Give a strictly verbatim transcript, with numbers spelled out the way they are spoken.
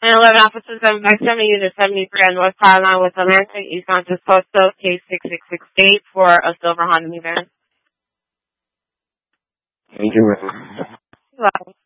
And eleven officers of Maximum Unit seventy-three on North Power Line with Atlantic, East Conscious Postal, case six six six eight for a silver Honda minivan. Thank you, ma'am. Hello.